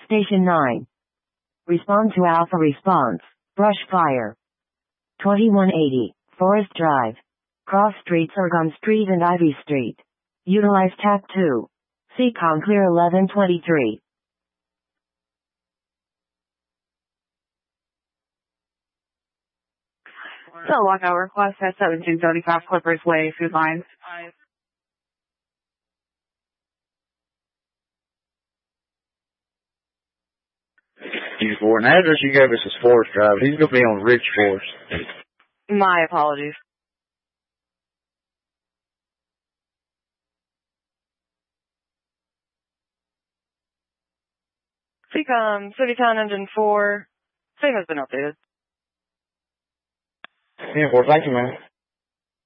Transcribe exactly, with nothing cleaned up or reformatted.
Station nine. Respond to Alpha response. Brush fire. twenty-one eighty, Forest Drive. Cross streets Oregon Street and Ivy Street. Utilize T A C two. C COM clear eleven twenty-three. So lockout request at seventeen seventy-five Clippers Way, Food Lines. For an address you gave us is Forest Drive. He's going to be on Rich Forest. My apologies. C COM, City Town Engine four. Same has been updated. Yeah, well, thank you, man.